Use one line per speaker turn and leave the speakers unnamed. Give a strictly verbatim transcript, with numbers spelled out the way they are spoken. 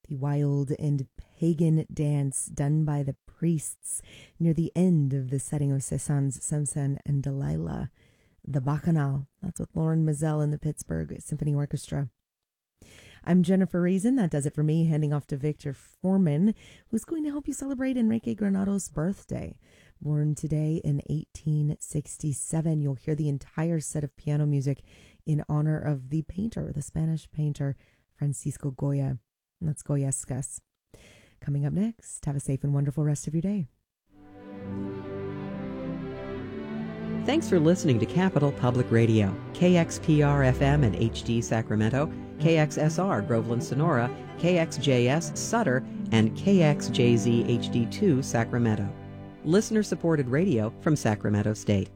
the wild and pagan dance done by the priests near the end of the setting of Cézanne's Samson and Delilah, the Bacchanal. That's with Lauren Mazel and the Pittsburgh Symphony Orchestra. I'm Jennifer Reason. That does it for me. Handing off to Victor Foreman, who's going to help you celebrate Enrique Granado's birthday. Born today in eighteen sixty-seven, you'll hear the entire set of piano music in honor of the painter, the Spanish painter, Francisco Goya. Let's Goyescas. Coming up next, have a safe and wonderful rest of your day.
Thanks for listening to Capital Public Radio, K X P R F M and H D Sacramento, K X S R Groveland Sonora, K X J S Sutter, and K X J Z H D two Sacramento. Listener-supported radio from Sacramento State.